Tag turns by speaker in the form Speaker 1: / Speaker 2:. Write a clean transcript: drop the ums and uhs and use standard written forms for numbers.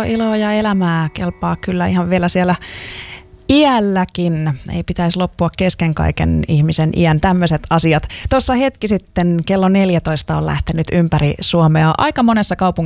Speaker 1: iloa ja elämää kelpaa kyllä ihan vielä siellä iälläkin. Ei pitäisi loppua kesken kaiken ihmisen iän tämmöiset asiat. Tuossa hetki sitten kello 14 on lähtenyt ympäri Suomea. Aika monessa kaupungissa